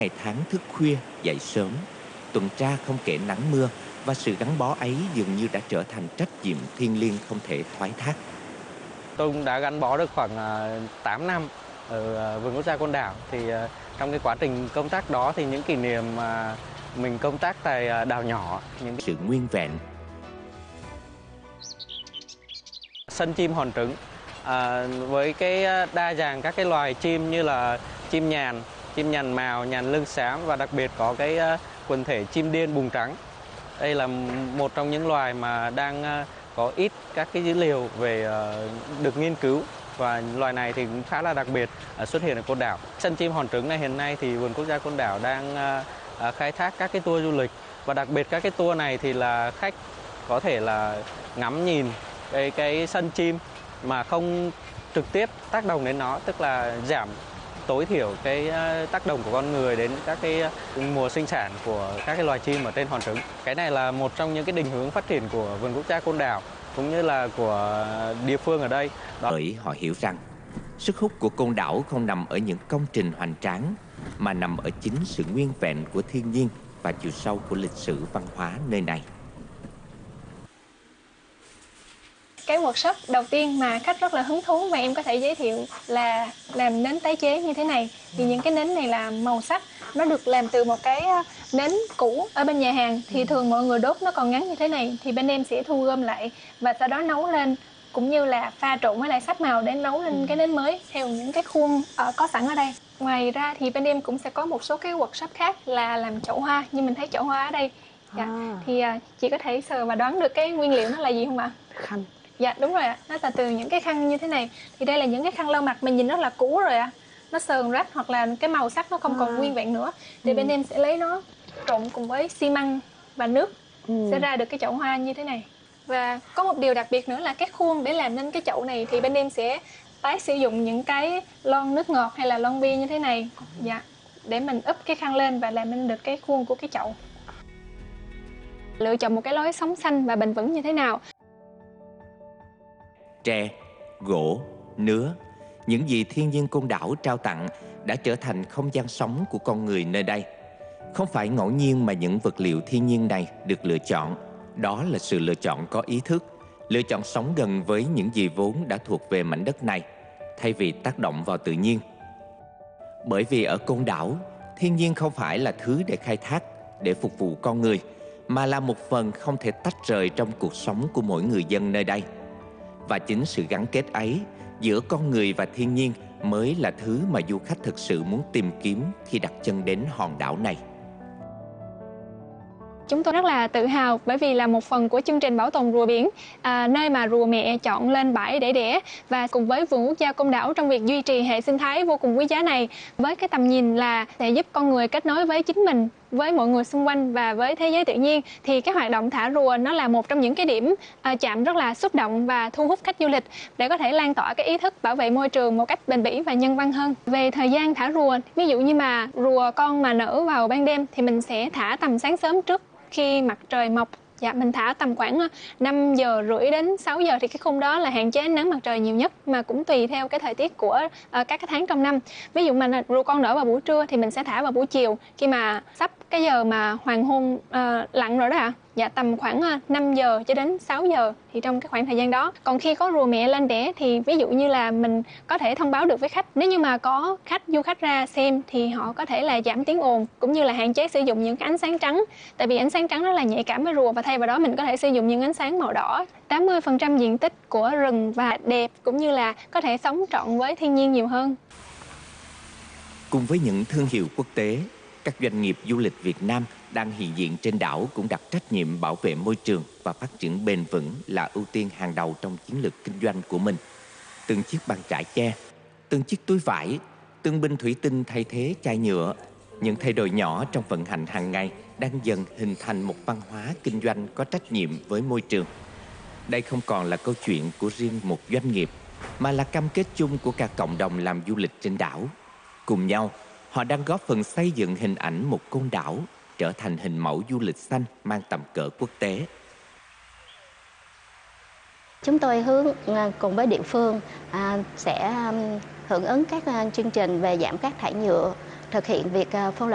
Ngày tháng thức khuya, dậy sớm, tuần tra không kể nắng mưa và sự gắn bó ấy dường như đã trở thành trách nhiệm thiêng liêng không thể thoái thác. Tôi cũng đã gắn bó được khoảng 8 năm ở vườn quốc gia Côn Đảo. Trong cái quá trình công tác đó thì những kỷ niệm mà mình công tác tại đảo nhỏ, Sự nguyên vẹn, sân chim hòn trứng với cái đa dạng các cái loài chim như là chim nhàn mào, nhàn lưng xám và đặc biệt có cái quần thể chim điên bùng trắng. Đây là một trong những loài mà đang có ít các cái dữ liệu về được nghiên cứu, và loài này thì cũng khá là đặc biệt xuất hiện ở Côn Đảo. Sân chim hòn trứng này hiện nay thì vườn quốc gia Côn Đảo đang khai thác các cái tour du lịch, và đặc biệt các cái tour này thì là khách có thể là ngắm nhìn cái sân chim mà không trực tiếp tác động đến nó, tức là giảm tối thiểu cái tác động của con người đến các cái mùa sinh sản của các cái loài chim ở trên hòn trứng. Cái này là một trong những cái định hướng phát triển của vườn quốc gia Côn Đảo cũng như là của địa phương ở đây. bởi họ hiểu rằng sức hút của Côn Đảo không nằm ở những công trình hoành tráng mà nằm ở chính sự nguyên vẹn của thiên nhiên và chiều sâu của lịch sử văn hóa nơi này. Cái workshop đầu tiên mà khách rất là hứng thú và em có thể giới thiệu là làm nến tái chế như thế này. Thì những cái nến này là màu sắc, nó được làm từ một cái nến cũ ở bên nhà hàng. Thì thường mọi người đốt nó còn ngắn như thế này, thì bên em sẽ thu gom lại và sau đó nấu lên, cũng như là pha trộn với lại sáp màu để nấu lên cái nến mới theo những cái khuôn có sẵn ở đây. Ngoài ra thì bên em cũng sẽ có một số cái workshop khác là làm chậu hoa, như mình thấy chậu hoa ở đây. Thì chị có thể sờ và đoán được cái nguyên liệu nó là gì không ạ? Khăn. Dạ đúng rồi ạ, nó là từ những cái khăn như thế này. Thì đây là những cái khăn lau mặt mình nhìn rất là cũ rồi ạ. Nó sờn rách hoặc là cái màu sắc nó không còn nguyên vẹn nữa. Thì bên em sẽ lấy nó trộn cùng với xi măng và nước, sẽ ra được cái chậu hoa như thế này. Và có một điều đặc biệt nữa là cái khuôn để làm nên cái chậu này thì bên em sẽ tái sử dụng những cái lon nước ngọt hay là lon bia như thế này. Dạ, để mình úp cái khăn lên và làm nên được cái khuôn của cái chậu. Lựa chọn một cái lối sống xanh và bền vững như thế nào? Tre, gỗ, nứa, những gì thiên nhiên Côn Đảo trao tặng đã trở thành không gian sống của con người nơi đây. Không phải ngẫu nhiên mà những vật liệu thiên nhiên này được lựa chọn. Đó là sự lựa chọn có ý thức, lựa chọn sống gần với những gì vốn đã thuộc về mảnh đất này, thay vì tác động vào tự nhiên. Bởi vì ở Côn Đảo, thiên nhiên không phải là thứ để khai thác, để phục vụ con người, mà là một phần không thể tách rời trong cuộc sống của mỗi người dân nơi đây. Và chính sự gắn kết ấy giữa con người và thiên nhiên mới là thứ mà du khách thực sự muốn tìm kiếm khi đặt chân đến hòn đảo này. Chúng tôi rất là tự hào bởi vì là một phần của chương trình bảo tồn rùa biển, nơi mà rùa mẹ chọn lên bãi để đẻ, và cùng với vườn quốc gia Côn Đảo trong việc duy trì hệ sinh thái vô cùng quý giá này, với cái tầm nhìn là sẽ giúp con người kết nối với chính mình, với mọi người xung quanh và với thế giới tự nhiên. Thì cái hoạt động thả rùa nó là một trong những cái điểm chạm rất là xúc động và thu hút khách du lịch, để có thể lan tỏa cái ý thức bảo vệ môi trường một cách bền bỉ và nhân văn hơn. Về thời gian thả rùa, ví dụ như mà rùa con mà nở vào ban đêm thì mình sẽ thả tầm sáng sớm trước khi mặt trời mọc. Dạ, mình thả tầm khoảng 5 giờ rưỡi đến 6 giờ thì cái khung đó là hạn chế ánh nắng mặt trời nhiều nhất, mà cũng tùy theo cái thời tiết của các cái tháng trong năm. Ví dụ mà rùa con nở vào buổi trưa thì mình sẽ thả vào buổi chiều khi mà sắp cái giờ mà hoàng hôn lặn rồi đó ạ. Dạ, tầm khoảng 5 giờ cho đến 6 giờ thì trong cái khoảng thời gian đó. Còn khi có rùa mẹ lên đẻ thì ví dụ như là mình có thể thông báo được với khách. Nếu như mà có du khách ra xem thì họ có thể là giảm tiếng ồn, cũng như là hạn chế sử dụng những cái ánh sáng trắng. Tại vì ánh sáng trắng rất là nhạy cảm với rùa, và thay vào đó mình có thể sử dụng những ánh sáng màu đỏ. 80% diện tích của rừng và đẹp, cũng như là có thể sống trọn với thiên nhiên nhiều hơn. Cùng với những thương hiệu quốc tế, các doanh nghiệp du lịch Việt Nam đang hiện diện trên đảo cũng đặt trách nhiệm bảo vệ môi trường và phát triển bền vững là ưu tiên hàng đầu trong chiến lược kinh doanh của mình. Từng chiếc bàn chải tre, từng chiếc túi vải, từng bình thủy tinh thay thế chai nhựa, những thay đổi nhỏ trong vận hành hàng ngày đang dần hình thành một văn hóa kinh doanh có trách nhiệm với môi trường. Đây không còn là câu chuyện của riêng một doanh nghiệp, mà là cam kết chung của cả cộng đồng làm du lịch trên đảo. Cùng nhau, họ đang góp phần xây dựng hình ảnh một Côn Đảo trở thành hình mẫu du lịch xanh mang tầm cỡ quốc tế. Chúng tôi hướng cùng với địa phương sẽ hưởng ứng các chương trình về giảm rác thải nhựa, thực hiện việc phân loại